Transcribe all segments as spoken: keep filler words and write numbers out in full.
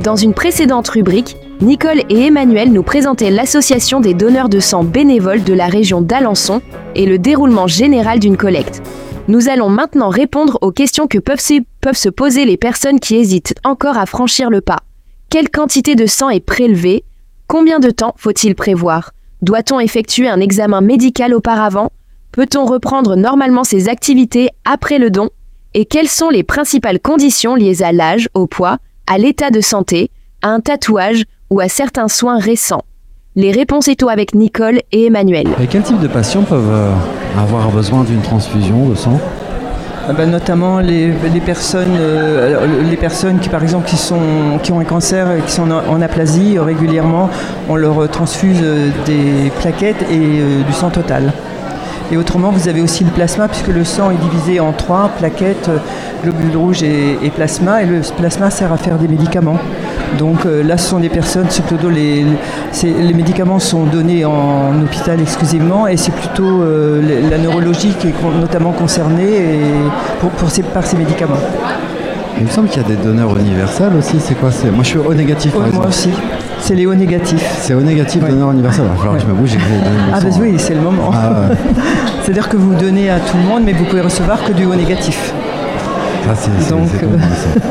Dans une précédente rubrique, Nicole et Emmanuel nous présentaient l'association des donneurs de sang bénévoles de la région d'Alençon et le déroulement général d'une collecte. Nous allons maintenant répondre aux questions que peuvent se, peuvent se poser les personnes qui hésitent encore à franchir le pas. Quelle quantité de sang est prélevée ? Combien de temps faut-il prévoir ? Doit-on effectuer un examen médical auparavant ? Peut-on reprendre normalement ses activités après le don ? Et quelles sont les principales conditions liées à l'âge, au poids, à l'état de santé, à un tatouage ou à certains soins récents ? Les réponses étant avec Nicole et Emmanuel. Et quel type de patients peuvent euh, avoir besoin d'une transfusion de sang ? Ah ben notamment les, les, personnes, euh, les personnes qui par exemple qui, sont, qui ont un cancer et qui sont en, en aplasie, euh, régulièrement on leur transfuse euh, des plaquettes et euh, du sang total. Et autrement, vous avez aussi le plasma, puisque le sang est divisé en trois, plaquettes, globules rouges et, et plasma. Et le plasma sert à faire des médicaments. Donc euh, là, ce sont des personnes, c'est plutôt les, c'est, les médicaments sont donnés en, en hôpital exclusivement, et c'est plutôt euh, la neurologie qui est notamment concernée et pour, pour ces, par ces médicaments. Il me semble qu'il y a des donneurs universels aussi. C'est quoi c'est... Moi, je suis O négatif, par ouais, exemple. Moi aussi. C'est les O négatifs. C'est O négatif, ouais. Donneur universel. Il va falloir ouais. que je me bouge et que je donne mon Ah, sang, bah oui, c'est le moment. Ah, ouais. C'est-à-dire que vous donnez à tout le monde, mais vous pouvez recevoir que du O négatif. Ça, c'est, c'est, Donc, c'est euh... bon,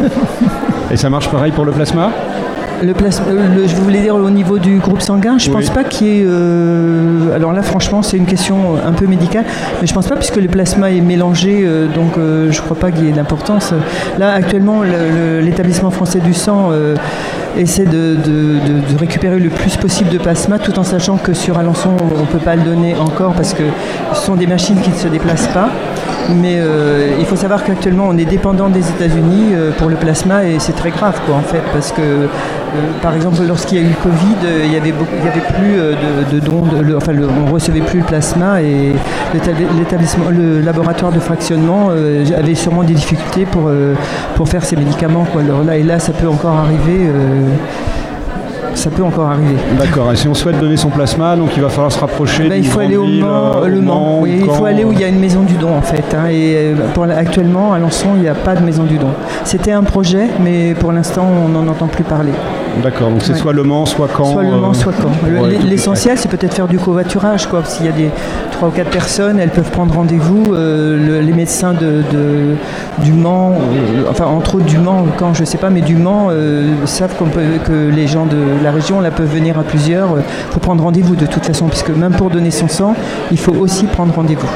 ça. Et ça marche pareil pour le plasma ? Le plasma, le, je voulais dire au niveau du groupe sanguin, je ne oui. pense pas qu'il y ait... Euh, alors là, franchement, c'est une question un peu médicale, mais je ne pense pas, puisque le plasma est mélangé, euh, donc euh, je ne crois pas qu'il y ait d'importance. Là, actuellement, le, le, l'établissement français du sang euh, essaie de, de, de, de récupérer le plus possible de plasma, tout en sachant que sur Alençon, on ne peut pas le donner encore, parce que ce sont des machines qui ne se déplacent pas. Mais euh, il faut savoir qu'actuellement on est dépendant des États-Unis euh, pour le plasma, et c'est très grave quoi en fait, parce que euh, par exemple lorsqu'il y a eu le Covid, euh, il y avait beaucoup, il y avait plus euh, de, de dons, de, le, enfin le, on recevait plus le plasma, et l'établissement, le laboratoire de fractionnement euh, avait sûrement des difficultés pour euh, pour faire ces médicaments quoi. Alors là et là ça peut encore arriver. Euh, Ça peut encore arriver. D'accord. Et si on souhaite donner son plasma, donc il va falloir se rapprocher. Ben, il faut aller au Mans, euh, le Mans. Oui, il faut aller où il y a une maison du don en fait. Hein, et pour, actuellement, à Alençon, il n'y a pas de maison du don. C'était un projet, mais pour l'instant, on n'en entend plus parler. D'accord. Donc c'est ouais. soit Le Mans, soit Caen. Soit Le Mans, soit Caen. Le, ouais, l'essentiel, c'est peut-être faire du covoiturage, quoi. S'il y a des trois ou quatre personnes, elles peuvent prendre rendez-vous. Euh, le, les médecins de, de du Mans, euh, enfin entre autres du Mans, quand je sais pas, mais du Mans euh, savent qu'on peut, que les gens de la région là peuvent venir à plusieurs euh, pour prendre rendez-vous de toute façon, puisque même pour donner son sang, il faut aussi prendre rendez-vous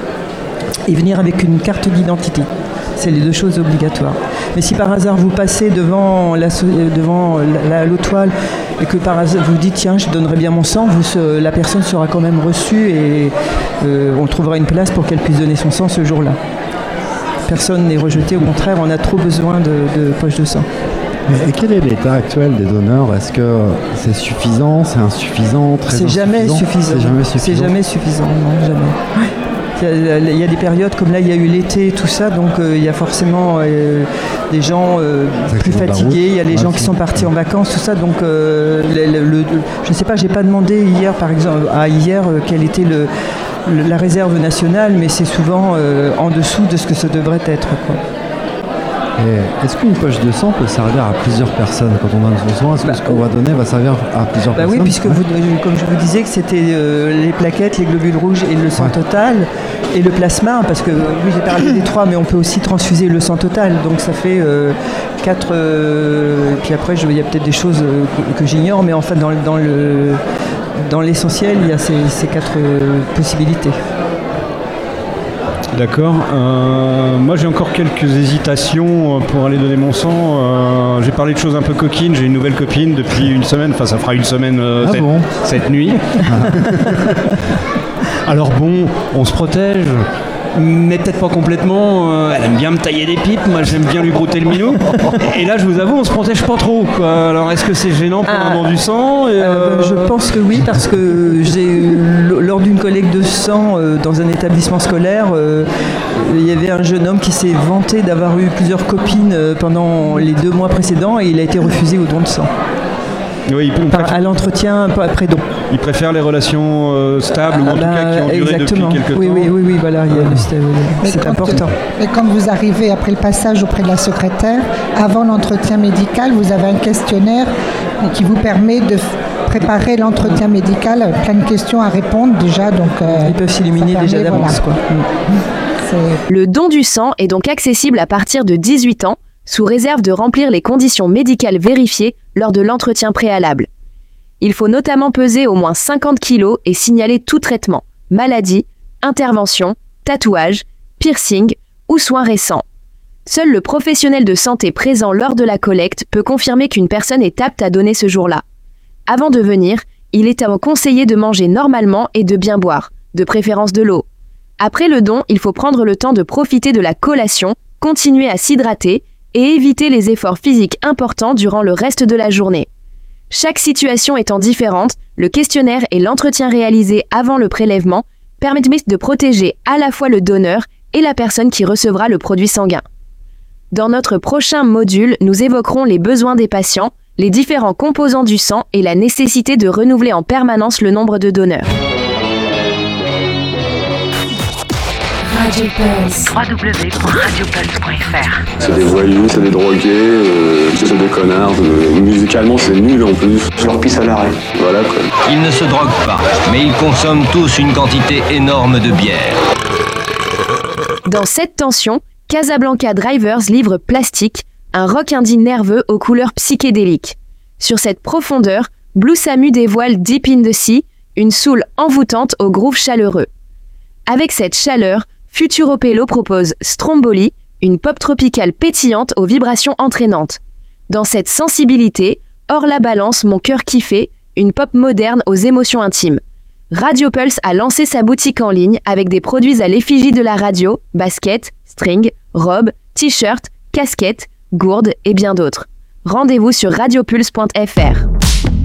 et venir avec une carte d'identité. C'est les deux choses obligatoires. Mais si par hasard vous passez devant la, devant la, la, l'autoile et que par hasard vous dites tiens je donnerais bien mon sang, vous, la personne sera quand même reçue et euh, on trouvera une place pour qu'elle puisse donner son sang ce jour-là. Personne n'est rejeté, au contraire on a trop besoin de, de poches de sang. Et quel est l'état actuel des donneurs ? Est-ce que c'est suffisant, c'est insuffisant, très c'est jamais suffisant. C'est jamais suffisant. C'est jamais suffisant, non, jamais. Ouais. Il y a des périodes comme là, il y a eu l'été, tout ça, donc euh, il y a forcément euh, des gens euh, plus fatigués, il y a les ouais, gens qui sont partis en vacances, tout ça, donc euh, le, le, le, je ne sais pas, j'ai pas demandé hier, par exemple, à hier, euh, quelle était le, le, la réserve nationale, mais c'est souvent euh, en dessous de ce que ça devrait être, quoi. Et est-ce qu'une poche de sang peut servir à plusieurs personnes quand on donne son sang ? Est-ce que bah, ce qu'on va donner va servir à plusieurs bah personnes ? Oui, puisque vous, comme je vous disais que c'était euh, les plaquettes, les globules rouges et le sang ouais. total et le plasma, parce que oui j'ai parlé des trois, mais on peut aussi transfuser le sang total, donc ça fait euh, quatre. Euh, et puis après, il y a peut-être des choses euh, que, que j'ignore, mais en fait dans, dans, le, dans l'essentiel, il y a ces, ces quatre euh, possibilités. D'accord. Euh, moi, j'ai encore quelques hésitations pour aller donner mon sang. Euh, j'ai parlé de choses un peu coquines. J'ai une nouvelle copine depuis une semaine. Enfin, ça fera une semaine euh, ah cette, bon cette nuit. Alors bon, on se protège. Mais peut-être pas complètement. Euh, elle aime bien me tailler des pipes. Moi, j'aime bien lui brouter le minou. Et là, je vous avoue, on se protège pas trop, quoi. Alors, est-ce que c'est gênant pour ah, un don du sang et euh... Euh, Je pense que oui, parce que j'ai lors d'une collecte de sang euh, dans un établissement scolaire, euh, il y avait un jeune homme qui s'est vanté d'avoir eu plusieurs copines euh, pendant les deux mois précédents, et il a été refusé au don de sang. Oui, Par, à l'entretien après don. ils préfèrent les relations euh, stables, ou en bah, tout cas qui ont duré exactement. depuis quelques oui, temps. Oui, oui, oui, voilà, il y a le stable, c'est quand, important. Mais quand vous arrivez après le passage auprès de la secrétaire, avant l'entretien médical, vous avez un questionnaire qui vous permet de préparer l'entretien médical, plein de questions à répondre déjà. Donc, euh, ils peuvent s'illuminer déjà d'avance. Voilà. C'est... Le don du sang est donc accessible à partir de dix-huit ans, sous réserve de remplir les conditions médicales vérifiées lors de l'entretien préalable. Il faut notamment peser au moins cinquante kilos et signaler tout traitement, maladie, intervention, tatouage, piercing ou soins récents. Seul le professionnel de santé présent lors de la collecte peut confirmer qu'une personne est apte à donner ce jour-là. Avant de venir, il est conseillé de manger normalement et de bien boire, de préférence de l'eau. Après le don, il faut prendre le temps de profiter de la collation, continuer à s'hydrater et éviter les efforts physiques importants durant le reste de la journée. Chaque situation étant différente, le questionnaire et l'entretien réalisé avant le prélèvement permettent de protéger à la fois le donneur et la personne qui recevra le produit sanguin. Dans notre prochain module, nous évoquerons les besoins des patients, les différents composants du sang et la nécessité de renouveler en permanence le nombre de donneurs. Radio Pulse. w w w point radio pulse point f r. C'est des voyous, c'est des drogués, euh, c'est des connards. Euh, musicalement, c'est nul en plus. Je leur pisse à l'arrêt. Voilà quoi. Ils ne se droguent pas, mais ils consomment tous une quantité énorme de bière. Dans cette tension, Casablanca Drivers livre Plastique, un rock indie nerveux aux couleurs psychédéliques. Sur cette profondeur, Blue Samu dévoile Deep in the Sea, une soul envoûtante au groove chaleureux. Avec cette chaleur, Futuropello propose Stromboli, une pop tropicale pétillante aux vibrations entraînantes. Dans cette sensibilité, Hors la balance, mon cœur kiffé, une pop moderne aux émotions intimes. Radio Pulse a lancé sa boutique en ligne avec des produits à l'effigie de la radio, baskets, strings, robes, t-shirts, casquettes, gourdes et bien d'autres. Rendez-vous sur radiopulse point f r.